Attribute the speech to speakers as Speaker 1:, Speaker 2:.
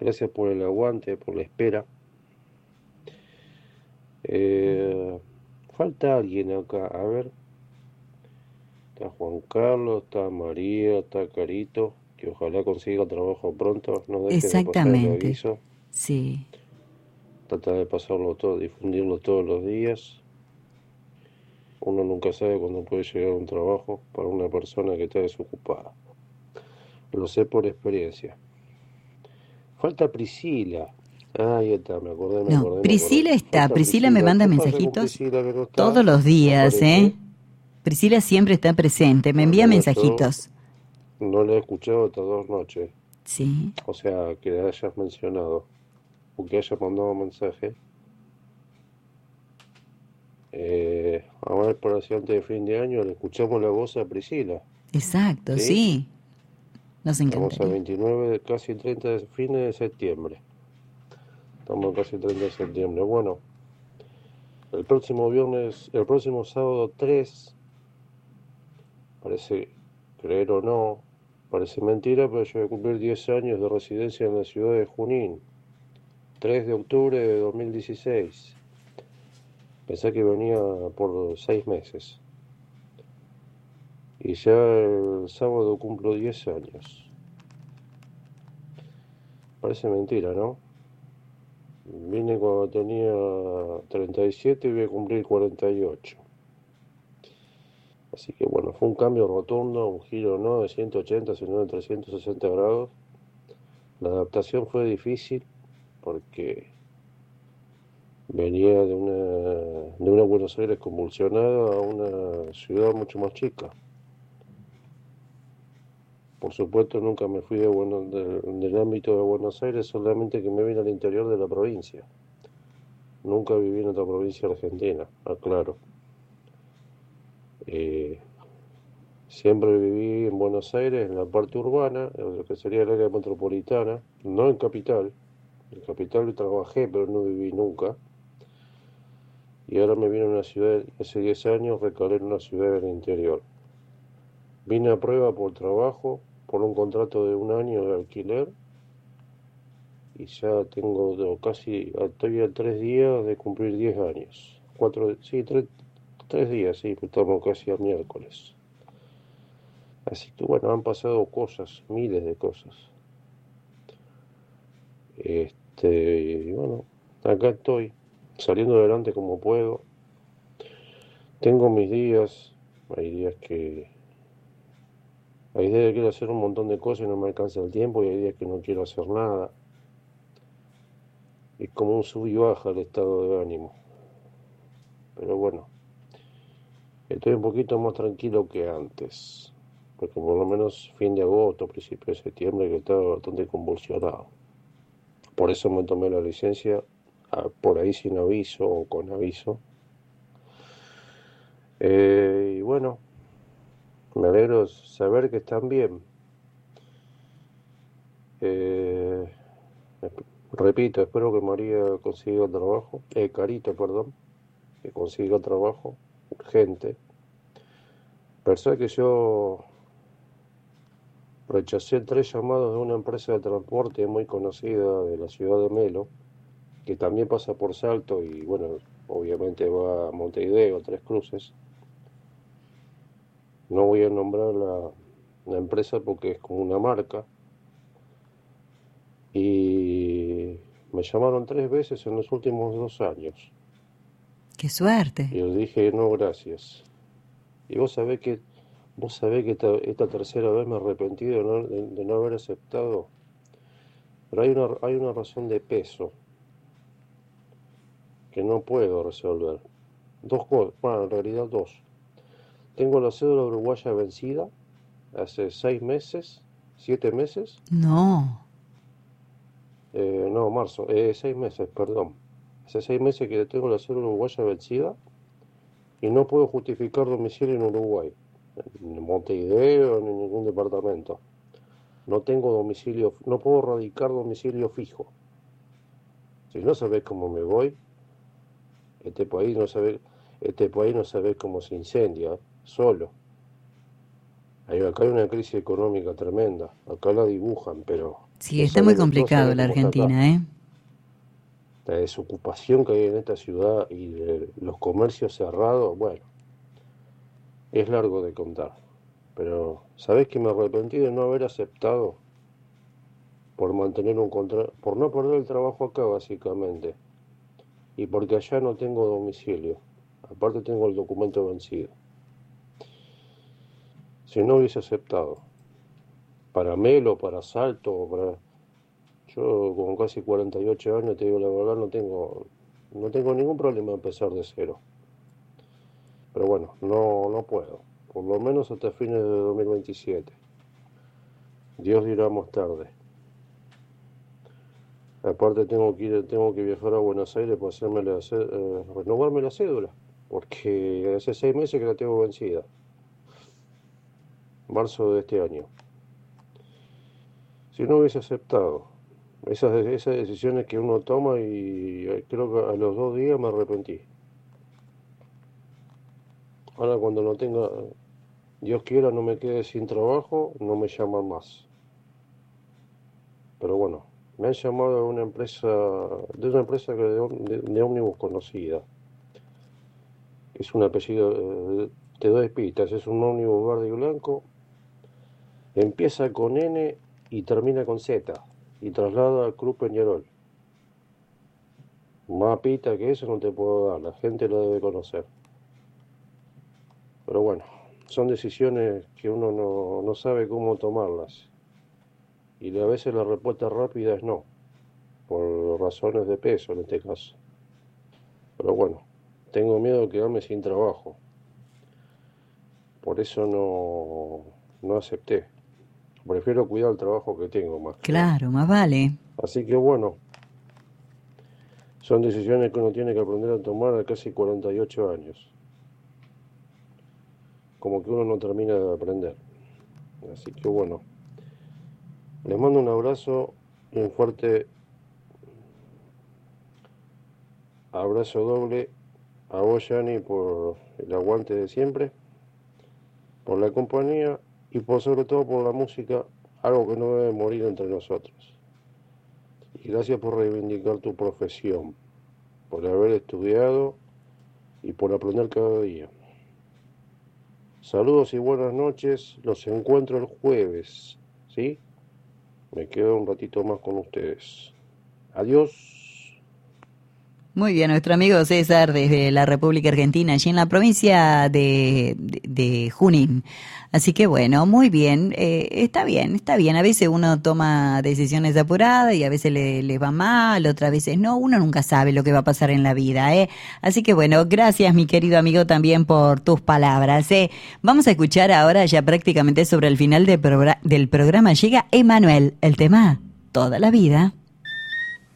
Speaker 1: Gracias por el aguante, por la espera. Eh, Falta alguien acá. A ver, está Juan Carlos, está María, está Carito, que ojalá consiga trabajo pronto. No dejes de pasar el
Speaker 2: Exactamente.
Speaker 1: aviso.
Speaker 2: Sí.
Speaker 1: Trata de pasarlo todo, difundirlo todos los días. Uno nunca sabe cuándo puede llegar un trabajo para una persona que está desocupada. Lo sé por experiencia. Falta Priscila. Ah, ahí está, me
Speaker 2: No,
Speaker 1: acordé, me acordé.
Speaker 2: Priscila está.
Speaker 1: Falta
Speaker 2: Priscila me
Speaker 1: Priscila.
Speaker 2: manda
Speaker 1: ¿Qué pasa con
Speaker 2: mensajitos
Speaker 1: Priscila que no está?
Speaker 2: todos los días, ¿eh?
Speaker 1: Aparece.
Speaker 2: Priscila siempre está presente, me
Speaker 1: Ah,
Speaker 2: envía
Speaker 1: mira, yo
Speaker 2: mensajitos.
Speaker 1: no la he escuchado estas 2 noches.
Speaker 2: Sí.
Speaker 1: O sea, que la hayas mencionado. O que hayas mandado mensaje. A ver, por así antes de fin de año, le escuchamos la voz a Priscila.
Speaker 2: Exacto,
Speaker 1: ¿Sí?
Speaker 2: sí. Nos
Speaker 1: Estamos a
Speaker 2: encantaría.
Speaker 1: 29, casi 30 de fines de septiembre. Estamos casi 30 de septiembre. Bueno, el próximo viernes, el próximo sábado 3, parece creer o no, parece mentira, pero yo voy a cumplir 10 años de residencia en la ciudad de Junín. 3 de octubre de 2016. Pensé que venía por 6 meses. Y ya el sábado cumplo 10 años. Parece mentira, ¿no? Vine cuando tenía 37 y voy a cumplir 48. Así que bueno, fue un cambio rotundo, un giro no de 180, sino de 360 grados. La adaptación fue difícil porque venía de una Buenos Aires convulsionada a una ciudad mucho más chica. Por supuesto, nunca me fui del ámbito de Buenos Aires, solamente que me vine al interior de la provincia. Nunca viví en otra provincia argentina, aclaro. Eh, Siempre viví en Buenos Aires, en la parte urbana, en lo que sería el área metropolitana, no en capital. En capital trabajé, pero no viví nunca. Y ahora me vine a una ciudad, hace 10 años recalé en una ciudad del interior. Vine a prueba por trabajo, por un contrato de 1 año de alquiler, y ya tengo estoy a 3 días de cumplir 10 años. Sí, 3 días, sí, pues estamos casi a miércoles. Así que bueno, han pasado cosas, miles de cosas. Y bueno, acá estoy, saliendo adelante como puedo. Tengo mis días, hay días que quiero hacer un montón de cosas y no me alcanza el tiempo, y hay días que no quiero hacer nada. Es como un sub y baja el estado de ánimo. Pero bueno, estoy un poquito más tranquilo que antes. Porque por lo menos fin de agosto, principio de septiembre, que estaba bastante convulsionado. Por eso me tomé la licencia, por ahí sin aviso o con aviso. Y bueno, me alegro saber que están bien. Eh, Repito, espero que María consiga trabajo, Carito, perdón, que consiga trabajo urgente. Pensé que yo rechacé 3 llamados de una empresa de transporte muy conocida de la ciudad de Melo, que también pasa por Salto y bueno, obviamente va a Montevideo, Tres Cruces. No voy a nombrar la empresa porque es como una marca. Y me llamaron 3 veces en los últimos 2 años.
Speaker 2: Qué suerte.
Speaker 1: Y les dije, no, gracias. Y vos sabés que esta tercera vez me arrepentí de no haber aceptado. Pero hay una razón de peso que no puedo resolver. Dos cosas, bueno, en realidad dos. Tengo la cédula uruguaya vencida hace 6 meses, 7 meses.
Speaker 2: No.
Speaker 1: No, marzo, 6 meses, perdón. Hace 6 meses que tengo la cédula uruguaya vencida y no puedo justificar domicilio en Uruguay, en Montevideo, ni en ningún departamento. No tengo domicilio, no puedo radicar domicilio fijo. Si no sabés cómo me voy, este país no sabe, este país no sabe cómo se incendia, solo. Acá hay una crisis económica tremenda, acá la dibujan, pero
Speaker 2: Sí,
Speaker 1: No
Speaker 2: está muy
Speaker 1: sabe, todos
Speaker 2: complicado
Speaker 1: saben
Speaker 2: la
Speaker 1: cómo está acá.
Speaker 2: Argentina, ¿eh?
Speaker 1: La desocupación que hay en esta ciudad y los comercios cerrados, bueno, es largo de contar. Pero, ¿sabés que me arrepentí de no haber aceptado por mantener un contrato, por no perder el trabajo acá básicamente? Y porque allá no tengo domicilio. Aparte tengo el documento vencido. Si no hubiese aceptado, para Melo, para Salto, para... Yo con casi 48 años, te digo la verdad, no tengo ningún problema en empezar de cero. Pero bueno, no puedo. Por lo menos hasta fines de 2027. Dios dirá más tarde. Aparte tengo que viajar a Buenos Aires para renovarme la cédula. Porque hace 6 meses que la tengo vencida. Marzo de este año. Si no hubiese aceptado esas decisiones que uno toma y creo que a los 2 días me arrepentí. Ahora cuando no tenga, Dios quiera, no me quede sin trabajo, no me llaman más. Pero bueno, me han llamado de una empresa de ómnibus conocida. Es un apellido, te doy pistas, es un ómnibus verde y blanco. Empieza con N y termina con Z. Y traslada al Club Peñarol. Más pita que eso no te puedo dar, la gente lo debe conocer. Pero bueno, son decisiones que uno no sabe cómo tomarlas. Y a veces la respuesta rápida es no, por razones de peso en este caso. Pero bueno, tengo miedo de quedarme sin trabajo. Por eso no acepté. Prefiero cuidar el trabajo que tengo más que nada.
Speaker 2: Claro, más vale.
Speaker 1: Así que bueno, son decisiones que uno tiene que aprender a tomar a casi 48 años. Como que uno no termina de aprender. Así que bueno, les mando un abrazo y un fuerte abrazo doble a vos, Yani, por el aguante de siempre, por la compañía y sobre todo por la música, algo que no debe morir entre nosotros. Y gracias por reivindicar tu profesión, por haber estudiado y por aprender cada día. Saludos y buenas noches, los encuentro el jueves, ¿sí? Me quedo un ratito más con ustedes. Adiós.
Speaker 2: Muy bien, nuestro amigo César desde la República Argentina, allí en la provincia de Junín. Así que bueno, muy bien, está bien, está bien. A veces uno toma decisiones apuradas y a veces le va mal, otras veces no. Uno nunca sabe lo que va a pasar en la vida, ¿eh? Así que bueno, gracias mi querido amigo también por tus palabras, ¿eh? Vamos a escuchar ahora ya prácticamente sobre el final del programa. Llega Emanuel, el tema Toda la Vida.